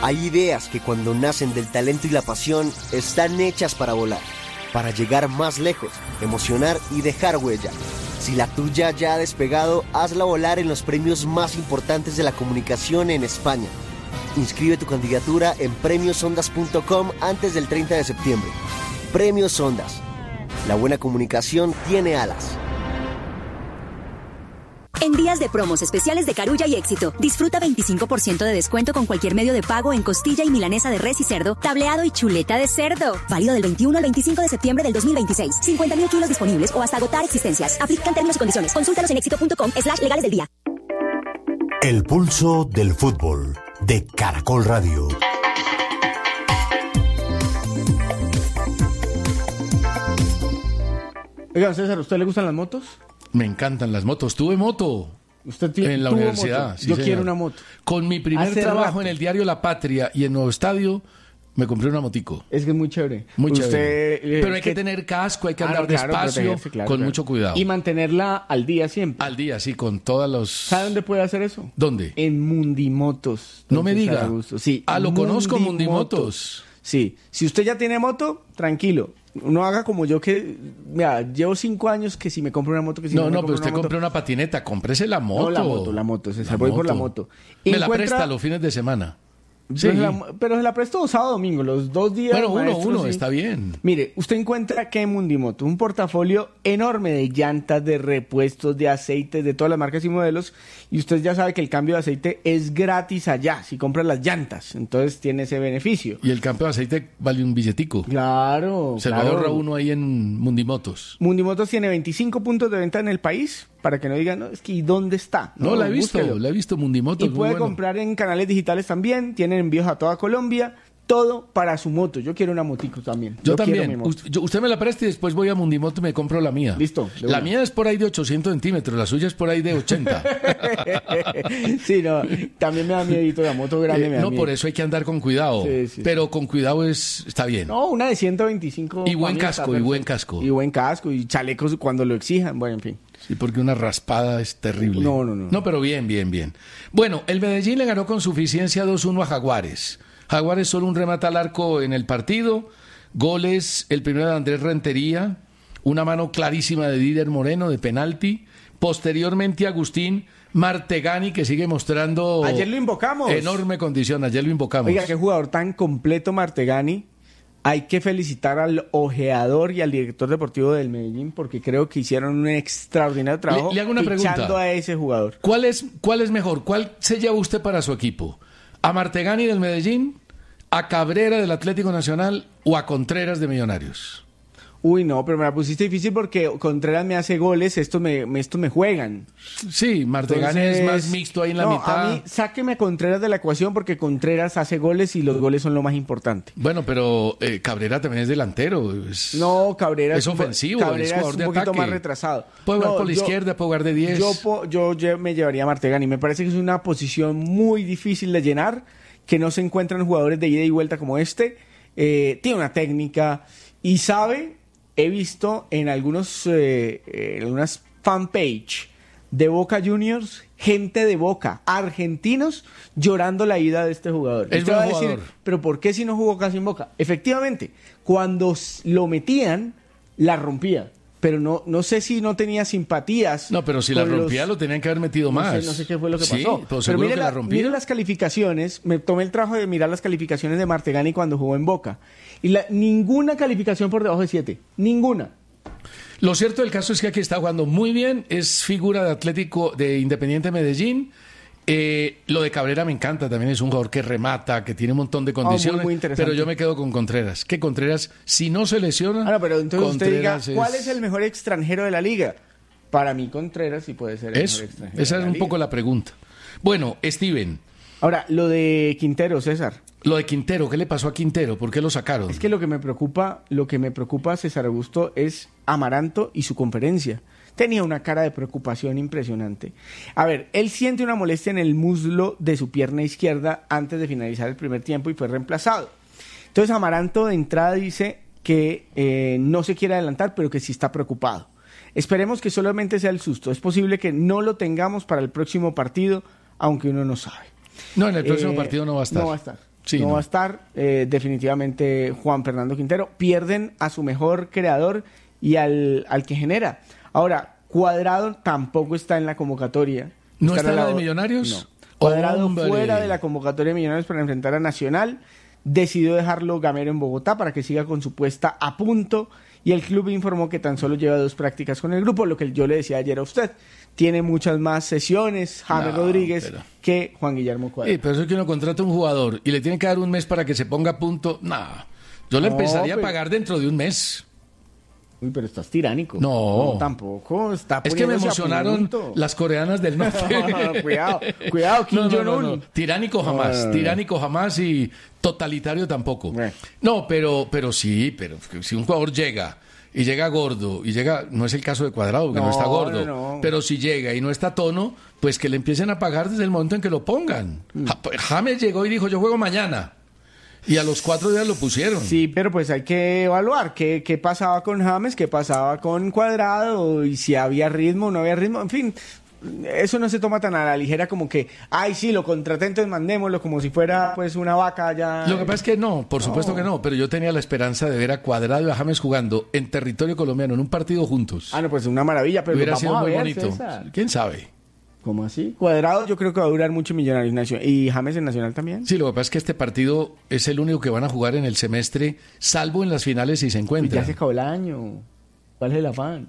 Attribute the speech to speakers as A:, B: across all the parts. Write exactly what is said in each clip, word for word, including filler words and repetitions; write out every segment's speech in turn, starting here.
A: Hay ideas que cuando nacen del talento y la pasión están hechas para volar, para llegar más lejos, emocionar y dejar huella. Si la tuya ya ha despegado, hazla volar en los premios más importantes de la comunicación en España. Inscribe tu candidatura en premios ondas punto com antes del treinta de septiembre. Premios Ondas. La buena comunicación tiene alas.
B: En días de promos especiales de Carulla y Éxito, disfruta veinticinco por ciento de descuento con cualquier medio de pago en costilla y milanesa de res y cerdo, tableado y chuleta de cerdo. Válido del veintiuno al veinticinco de septiembre del dos mil veintiséis. cincuenta mil kilos disponibles o hasta agotar existencias. Aplican términos y condiciones. Consúltalos en éxito punto com slash legales del día.
C: El pulso del fútbol de Caracol Radio.
D: Oiga, César, ¿a usted le gustan las motos?
E: Me encantan las motos. Tuve moto.
D: Usted tiene,
E: en la universidad. Sí,
D: Yo
E: señor.
D: quiero una moto.
E: Con mi primer
D: Hace
E: trabajo
D: rato.
E: en el diario La Patria y en Nuevo Estadio, me compré una motico.
D: Es que es muy chévere.
E: Muy
D: Usted,
E: chévere.
D: eh,
E: Pero hay que tener casco, hay que
D: Ah,
E: andar
D: no, claro,
E: despacio,
D: protegerse, claro,
E: con
D: claro.
E: mucho cuidado.
D: Y mantenerla al día siempre.
E: Al día, sí, con todas los...
D: ¿Sabe dónde puede hacer eso?
E: ¿Dónde?
D: En Mundimotos.
E: No me
D: César
E: diga.
D: Augusto. Sí.
E: Ah, lo conozco, Mundimotos.
D: Sí. Si usted ya tiene moto, tranquilo. No haga como yo que... Mira, llevo cinco años que si me compro una moto... que si
E: No,
D: no, me
E: no,
D: compro
E: pero usted
D: una moto-
E: compró una patineta, cómprese la moto.
D: No, la moto, la moto, César,
E: La
D: voy por la
E: moto.
D: moto.
E: Me la
D: Encuentra-
E: presta los fines de semana.
D: Pero,
E: Sí.
D: se la, pero se la presto sábado domingo, los dos días.
E: Bueno, uno,
D: maestro,
E: uno,
D: sí.
E: está bien.
D: Mire, usted encuentra que en Mundimoto un portafolio enorme de llantas, de repuestos, de aceites, de todas las marcas y modelos. Y usted ya sabe que el cambio de aceite es gratis allá, si compra las llantas. Entonces tiene ese beneficio.
E: Y el cambio de aceite vale un billetico.
D: Claro,
E: Se
D: claro.
E: lo ahorra uno ahí en Mundimotos.
D: Mundimotos tiene veinticinco puntos de venta en el país, para que no digan, no, es que ¿y dónde está?
E: No, la he visto,
D: búsquelo.
E: la he visto Mundimotos.
D: Y
E: muy
D: puede
E: bueno.
D: comprar en canales digitales también, tienen envíos a toda Colombia, todo para su moto. Yo quiero una motico también.
E: Yo,
D: quiero mi
E: también.
D: moto.
E: Us- yo- usted me la presta y después voy a Mundimoto y me compro la mía.
D: Listo, de
E: La
D: una.
E: mía es por ahí de ochocientos centímetros, la suya es por ahí de ochenta.
D: Sí, no, también me da miedito la moto grande.
E: Eh,
D: me da
E: no,
D: miedo.
E: por eso hay que andar con cuidado.
D: Sí, sí,
E: pero con cuidado es está bien.
D: No, una de ciento veinticinco.
E: Y buen
D: para mí está
E: casco, y
D: perfecto.
E: buen casco.
D: Y buen casco, y chalecos cuando lo exijan. Bueno, en fin.
E: Sí, porque una raspada es terrible.
D: No, no, no.
E: No, pero bien, bien, bien. Bueno, el Medellín le ganó con suficiencia dos uno a Jaguares. Jaguares solo un remate al arco en el partido. Goles, el primero de Andrés Rentería, una mano clarísima de Dider Moreno de penalti. Posteriormente Agustín Martegani, que sigue mostrando
D: Ayer lo invocamos.
E: enorme condición. Ayer lo invocamos.
D: Oiga, qué jugador tan completo Martegani. Hay que felicitar al ojeador y al director deportivo del Medellín porque creo que hicieron un extraordinario trabajo
E: Le- le hago una
D: fichando
E: pregunta.
D: a ese jugador.
E: ¿Cuál es, ¿Cuál es mejor? ¿Cuál se lleva usted para su equipo? ¿A Martegani del Medellín? ¿A Cabrera del Atlético Nacional? ¿O a Contreras de Millonarios?
D: Uy, no, pero me la pusiste difícil porque Contreras me hace goles, estos me, me- estos me juegan.
E: Sí, Martegani es
D: Entonces,
E: más mixto ahí en la
D: no,
E: mitad.
D: A mí, sáqueme a Contreras de la ecuación porque Contreras hace goles y los goles son lo más importante.
E: Bueno, pero eh, Cabrera también es delantero. Es,
D: No, Cabrera
E: es ofensivo,
D: Cabrera
E: es
D: es,
E: jugador
D: un
E: de
D: poquito
E: ataque.
D: más retrasado.
E: Puede jugar
D: No,
E: por la
D: yo-
E: izquierda, puede jugar de diez.
D: Yo, po- yo lle- me llevaría a Martegani. Me parece que es una posición muy difícil de llenar, que no se encuentran jugadores de ida y vuelta como este. Eh, tiene una técnica y sabe, he visto en algunos eh, eh, en algunas fanpage de Boca Juniors, gente de Boca, argentinos, llorando la ida de este jugador.
E: Es
D: Usted va
E: buen
D: a decir,
E: jugador.
D: pero ¿por qué si no jugó casi en Boca? Efectivamente, cuando s- lo metían, la rompía. Pero no, no sé si no tenía simpatías.
E: No, pero si la
D: con los-
E: rompía lo tenían que haber metido
D: no
E: más.
D: sé, no sé qué fue lo que
E: Sí,
D: pasó.
E: pero
D: Pero
E: seguro
D: mire,
E: que
D: la-
E: la rompía.
D: mire las calificaciones. Me tomé el trabajo de mirar las calificaciones de Martegani cuando jugó en Boca. Y la, ninguna calificación por debajo de siete. Ninguna.
E: Lo cierto del caso es que aquí está jugando muy bien. Es figura de Atlético de Independiente Medellín. Eh, lo de Cabrera me encanta, también es un jugador que remata, que tiene un montón de condiciones,
D: muy interesante.
E: pero yo me quedo con Contreras. Que Contreras, si no se lesiona,
D: Ah, no, pero entonces usted diga,
E: Contreras
D: ¿cuál es el mejor extranjero de la liga? Para mí Contreras sí puede ser el
E: Eso,
D: mejor extranjero.
E: esa
D: de
E: es
D: la
E: un
D: liga.
E: poco la pregunta. Bueno, Steven,
D: Ahora, lo de Quintero, César.
E: lo de Quintero, ¿qué le pasó a Quintero? ¿Por qué lo sacaron?
D: Es que lo que me preocupa, lo que me preocupa, César Augusto, es Amaranto y su conferencia. Tenía una cara de preocupación impresionante. A ver, él siente una molestia en el muslo de su pierna izquierda antes de finalizar el primer tiempo y fue reemplazado. Entonces Amaranto de entrada dice que eh, no se quiere adelantar, pero que sí está preocupado. Esperemos que solamente sea el susto. Es posible que no lo tengamos para el próximo partido, aunque uno no sabe.
E: No, en el próximo
D: Eh,
E: partido no va a estar.
D: No va a estar.
E: Sí,
D: no,
E: no.
D: va a estar eh, definitivamente Juan Fernando Quintero. Pierden a su mejor creador y al, al que genera. Ahora, Cuadrado tampoco está en la convocatoria.
E: ¿No está en la
D: la-
E: de Millonarios?
D: No. Cuadrado
E: Hombre.
D: fuera de la convocatoria de Millonarios para enfrentar a Nacional. Decidió dejarlo Gamero en Bogotá para que siga con su puesta a punto. Y el club informó que tan solo lleva dos prácticas con el grupo, lo que yo le decía ayer a usted. Tiene muchas más sesiones James
E: No,
D: Rodríguez
E: pero-
D: que Juan Guillermo Cuadrado.
E: Sí, pero eso es que uno contrata a un jugador y le tiene que dar un mes para que se ponga a punto. Nah, yo le
D: No,
E: empezaría
D: pero-
E: a pagar dentro de un mes.
D: Uy, pero estás tiránico.
E: No.
D: tampoco. Está
E: Es que me
D: poniéndose a
E: emocionaron
D: punto.
E: las coreanas del norte.
D: Cuidado, cuidado, Kim
E: No, no, no,
D: Jong-un.
E: no. Tiránico jamás,
D: No, no, no.
E: tiránico jamás y totalitario tampoco.
D: Bueno.
E: No, pero, pero sí, pero si un jugador llega y llega gordo y llega, no es el caso de Cuadrado, porque no,
D: No,
E: está gordo,
D: no, no.
E: pero si llega y no está a tono, pues que le empiecen a pagar desde el momento en que lo pongan.
D: Mm.
E: Ja- James llegó y dijo, yo juego mañana. Y a los cuatro días lo pusieron.
D: Sí, pero pues hay que evaluar qué, qué pasaba con James, qué pasaba con Cuadrado, y si había ritmo o no había ritmo. En fin, eso no se toma tan a la ligera como que, ay, sí, lo contraté, entonces mandémoslo como si fuera pues una vaca ya.
E: Lo que pasa es que no, por supuesto
D: No.
E: que no, pero yo tenía la esperanza de ver a Cuadrado y a James jugando en territorio colombiano en un partido juntos.
D: Ah, no, pues una maravilla, pero
E: Hubiera
D: vamos
E: sido
D: a
E: muy
D: ver,
E: bonito.
D: César.
E: ¿Quién sabe?
D: ¿Cómo así? Cuadrado yo creo que va a durar mucho Millonarios Nacional. ¿Y James en Nacional también?
E: Sí, lo que pasa es que este partido es el único que van a jugar en el semestre, salvo en las finales si se
D: Y
E: encuentran.
D: ya se acabó el año. ¿Cuál es el afán?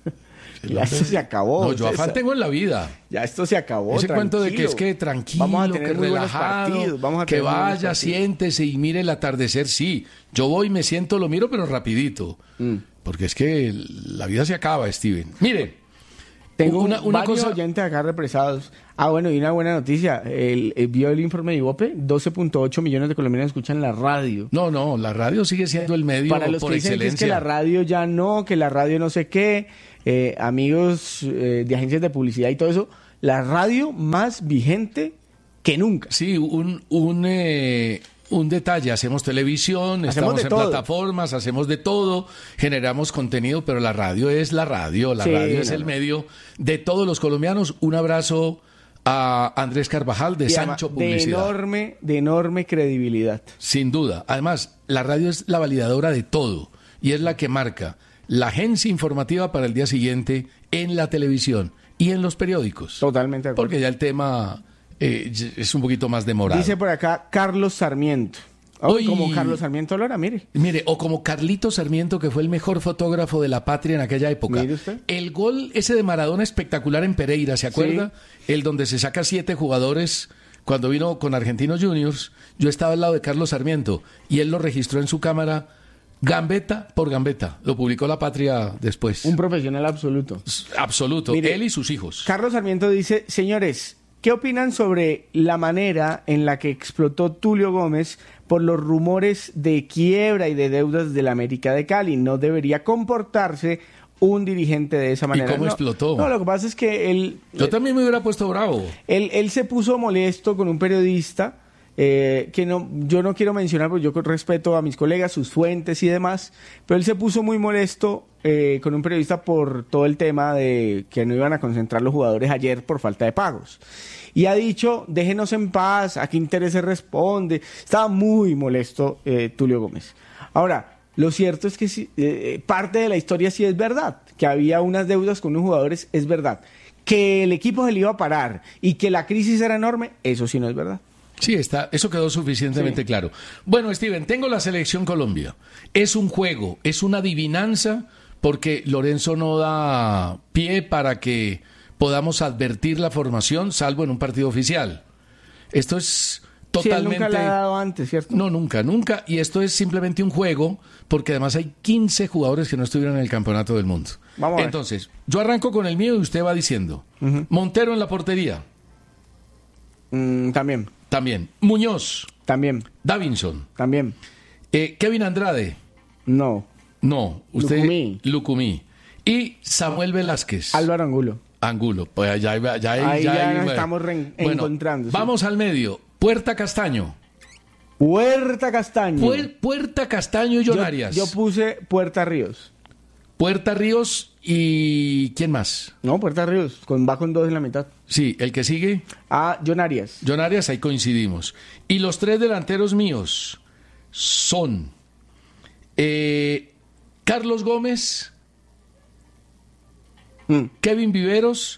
D: Ya esto se acabó.
E: No, yo afán
D: César.
E: tengo en la vida.
D: Ya esto se acabó.
E: Ese cuento de que
D: tranquilo.
E: es que tranquilo,
D: Vamos a tener
E: que
D: muy buenos
E: relajado,
D: partidos, vamos a
E: que
D: tener muy buenos
E: vaya,
D: partidos.
E: siéntese y mire el atardecer. Sí, yo voy, me siento, lo miro, pero rapidito.
D: Mm.
E: Porque es que la vida se acaba, Steven. Mire,
D: Tengo
E: una, una
D: varios
E: cosa...
D: oyentes acá represados. Ah, bueno, y una buena noticia. El, el- vio el informe de Ibope, doce punto ocho millones de colombianos escuchan la radio.
E: No, no, la radio sigue siendo el medio
D: Para los
E: por
D: que dicen que es
E: excelencia.
D: que la radio ya no, que la radio no sé qué, eh, amigos eh, de agencias de publicidad y todo eso, la radio más vigente que nunca.
E: Sí, un, un, eh, un detalle, hacemos televisión,
D: Hacemos
E: estamos
D: de
E: en
D: todo.
E: plataformas, hacemos de todo, generamos contenido, pero la radio es la radio, la
D: Sí,
E: radio es
D: no,
E: el
D: no.
E: medio de todos los colombianos. Un abrazo a Andrés Carvajal de
D: Y además,
E: Sancho
D: de
E: Publicidad.
D: enorme, de enorme credibilidad.
E: Sin duda. Además, la radio es la validadora de todo y es la que marca la agencia informativa para el día siguiente en la televisión y en los periódicos.
D: Totalmente de acuerdo.
E: Porque ya el tema eh, es un poquito más demorado.
D: Dice por acá Carlos Sarmiento. Uy,
E: Uy.
D: como Carlos Sarmiento Lora, mire.
E: Mire, o como Carlito Sarmiento, que fue el mejor fotógrafo de la patria en aquella época.
D: Mire usted.
E: El gol ese de Maradona espectacular en Pereira, ¿se acuerda? El donde se saca siete jugadores cuando vino con Argentinos Juniors. Yo estaba al lado de Carlos Sarmiento y él lo registró en su cámara gambeta por gambeta. Lo publicó La Patria después.
D: Un profesional absoluto.
E: Absoluto.
D: Mire,
E: él y sus hijos.
D: Carlos Sarmiento dice, señores, ¿qué opinan sobre la manera en la que explotó Tulio Gómez por los rumores de quiebra y de deudas del América de Cali? No debería comportarse un dirigente de esa manera.
E: cómo
D: No,
E: explotó?
D: No, lo que pasa es que él,
E: Yo también me hubiera puesto bravo.
D: él, él se puso molesto con un periodista eh, que no, yo no quiero mencionar porque yo con respeto a mis colegas, sus fuentes y demás, pero él se puso muy molesto eh, con un periodista por todo el tema de que no iban a concentrar los jugadores ayer por falta de pagos. Y ha dicho, déjenos en paz, ¿a qué interés se responde? Estaba muy molesto eh, Tulio Gómez. Ahora, lo cierto es que sí, eh, parte de la historia sí es verdad, que había unas deudas con unos jugadores, es verdad. Que el equipo se le iba a parar y que la crisis era enorme, eso sí no es verdad.
E: Sí, está, eso quedó suficientemente
D: Sí.
E: claro. Bueno, Steven, tengo la selección Colombia. Es un juego, es una adivinanza, porque Lorenzo no da pie para que podamos advertir la formación, salvo en un partido oficial. Esto es
D: Sí, él
E: totalmente...
D: nunca la ha dado antes, ¿cierto?
E: No, nunca, nunca. Y esto es simplemente un juego, porque además hay quince jugadores que no estuvieron en el campeonato del mundo.
D: Vamos a ver.
E: Entonces, yo arranco con el mío y usted va diciendo. Montero en la portería,
D: Mm, también,
E: también. Muñoz,
D: también,
E: Davinson.
D: también.
E: Eh, Kevin Andrade,
D: No.
E: no. Usted,
D: Lucumí.
E: Lucumí. Y Samuel Velázquez.
D: Álvaro Angulo.
E: Angulo. Pues ya, ya, ya,
D: Ahí ya nos
E: bueno.
D: estamos re-
E: Bueno,
D: encontrando, sí.
E: Vamos al medio. Puerta Castaño.
D: Huerta Castaño.
E: Puer- Puerta Castaño y
D: yo,
E: John Arias.
D: yo puse Puerta Ríos.
E: Puerta Ríos y... ¿quién más?
D: No, Puerta Ríos, con, va con dos en la mitad.
E: Sí, el que sigue,
D: Ah, John Arias.
E: John Arias, ahí coincidimos. Y los tres delanteros míos son eh, Carlos Gómez,
D: Mm.
E: Kevin Viveros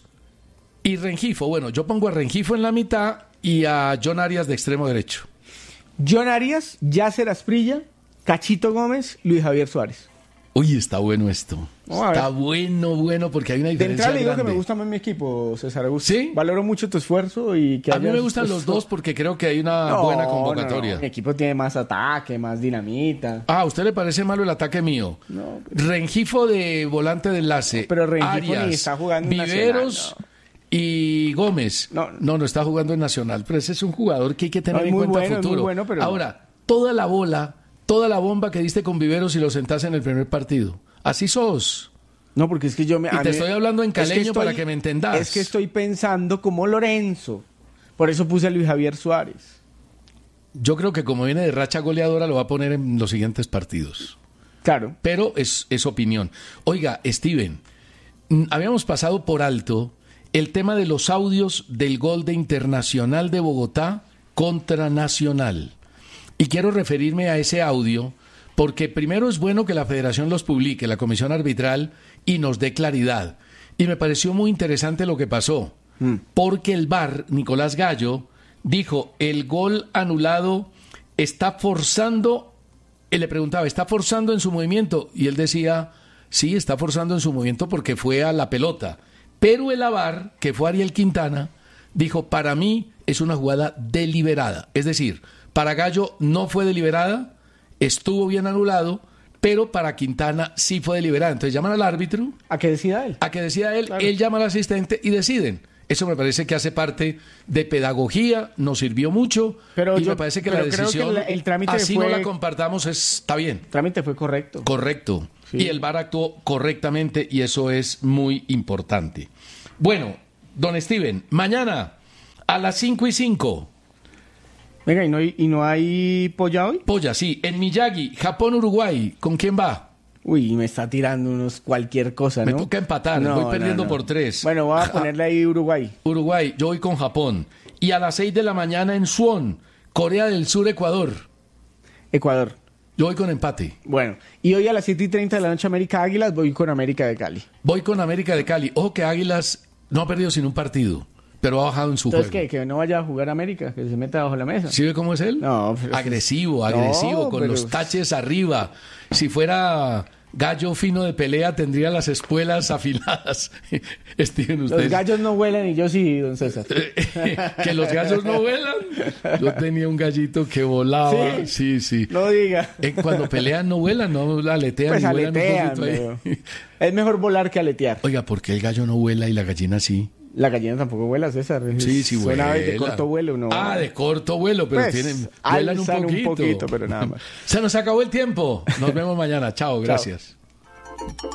E: y Rengifo. Bueno, yo pongo a Rengifo en la mitad y a John Arias de extremo derecho.
D: John Arias, Yasser Asprilla, Cachito Gómez, Luis Javier Suárez.
E: Uy, está bueno esto.
D: Vamos a
E: Está
D: ver.
E: bueno, bueno, porque hay una
D: De
E: diferencia
D: entrada le digo
E: grande.
D: que me gusta más mi equipo, César Augusto.
E: ¿Sí?
D: Valoro mucho tu esfuerzo y que
E: A mí me
D: hayas
E: gustan los
D: puesto-
E: dos porque creo que hay una
D: No,
E: buena
D: no,
E: convocatoria.
D: no. Mi equipo tiene más ataque, más dinamita.
E: Ah, ¿a usted le parece malo el ataque mío?
D: No,
E: Rengifo de volante de enlace.
D: Pero Rengifo
E: Arias,
D: ni está jugando en
E: Viveros
D: Nacional,
E: y Gómez.
D: No.
E: no, no está jugando en Nacional, pero ese es un jugador que hay que tener
D: No, es
E: en
D: muy
E: cuenta
D: bueno, es muy
E: futuro.
D: bueno, pero-
E: Ahora, toda la bola, toda la bomba que diste con Viveros y lo sentaste en el primer partido. Así sos.
D: No, porque es que yo me...
E: Y
D: a
E: te
D: mí-
E: estoy hablando en
D: es que
E: caleño
D: estoy-
E: para que me entendas.
D: Es que estoy pensando como Lorenzo. Por eso puse a Luis Javier Suárez.
E: Yo creo que como viene de racha goleadora lo va a poner en los siguientes partidos.
D: Claro.
E: Pero es, es opinión. Oiga, Steven, mm, habíamos pasado por alto el tema de los audios del gol de Internacional de Bogotá contra Nacional. Y quiero referirme a ese audio porque primero es bueno que la federación los publique, la comisión arbitral, y nos dé claridad. Y me pareció muy interesante lo que pasó, porque el V A R, Nicolás Gallo, dijo, el gol anulado está forzando, él le preguntaba, ¿está forzando en su movimiento? Y él decía, sí, está forzando en su movimiento porque fue a la pelota. Pero el A V A R, que fue Ariel Quintana, dijo, para mí es una jugada deliberada. Es decir, para Gallo no fue deliberada, estuvo bien anulado, pero para Quintana sí fue deliberada. Entonces llaman al árbitro
D: ¿A qué decida él?
E: a que decida él,
D: Claro.
E: él llama al asistente y deciden. Eso me parece que hace parte de pedagogía, nos sirvió mucho
D: Pero
E: y
D: yo-
E: me parece que
D: pero
E: la
D: creo que
E: decisión,
D: la- el trámite
E: así
D: fue-
E: no la compartamos, está bien.
D: El trámite fue correcto.
E: Correcto.
D: Sí.
E: Y el V A R actuó correctamente y eso es muy importante. Bueno, don Steven, mañana a las cinco y cinco,
D: Venga, ¿y no hay, y no hay polla hoy?
E: Polla, sí, en Miyagi, Japón-Uruguay, ¿con quién va?
D: Uy, me está tirando unos cualquier cosa,
E: Me
D: ¿no?
E: toca empatar, voy perdiendo por tres.
D: Bueno, voy a
E: Ja-
D: ponerle ahí Uruguay.
E: Uruguay, yo voy con Japón. Y a las seis de la mañana en Suwon, Corea del Sur, Ecuador.
D: Ecuador.
E: Yo voy con empate.
D: Bueno, y hoy a las siete y treinta de la noche América Águilas voy con América de Cali.
E: Voy con América de Cali. Ojo que Águilas no ha perdido sin un partido, pero ha bajado en su
D: Entonces,
E: juego.
D: ¿qué? Que no vaya a jugar América, que se meta bajo la mesa.
E: ¿Sí ve cómo es él?
D: No, pero-
E: agresivo,
D: No,
E: agresivo, con
D: pero-
E: los taches arriba. Si fuera gallo fino de pelea, tendría las espuelas afiladas. Steven,
D: Los
E: usted...
D: gallos no vuelan y yo sí, don César.
E: que los gallos no vuelan. Yo tenía un gallito que volaba. Sí,
D: ¿Sí?
E: sí.
D: No diga.
E: Eh, cuando pelean no vuelan, no aletean.
D: Pues
E: y vuelan un
D: aletean,
E: poquito ahí.
D: pero es mejor volar que aletear.
E: Oiga, ¿por qué el gallo no vuela y la gallina sí?
D: La gallina tampoco vuela, César.
E: Sí, sí,
D: Son
E: vuela.
D: aves de corto vuelo, ¿no?
E: Ah, de corto vuelo, pero
D: Pues,
E: tienen, vuelan un
D: alzan un
E: poquito.
D: poquito, pero nada más.
E: Se nos acabó el tiempo. Nos vemos mañana. Chao, gracias.